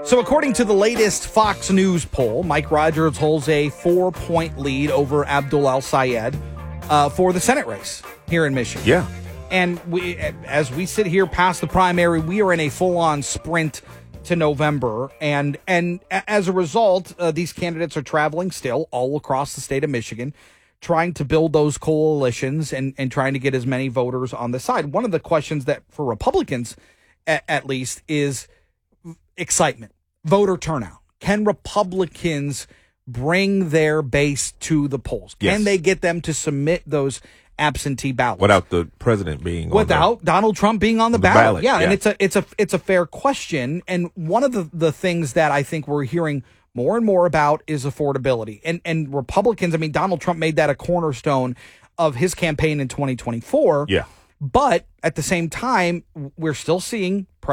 So according to the latest Fox News poll, Mike Rogers holds a 4-point lead over Abdul El-Sayed for the Senate race here in Michigan. Yeah. And as we sit here past the primary, we are in a full-on sprint to November. And as a result, these candidates are traveling still all across the state of Michigan, trying to build those coalitions and trying to get as many voters on the side. One of the questions that for Republicans, at least, is excitement, voter turnout. Can Republicans bring their base to the polls? Yes. Can they get them to submit those absentee ballots without the president being without Donald Trump being on the ballot? Yeah, yeah. And it's a fair question. And one of the things that I think we're hearing more and more about is affordability. And Republicans, I mean, Donald Trump made that a cornerstone of his campaign in 2024. Yeah. But at the same time, we're still seeing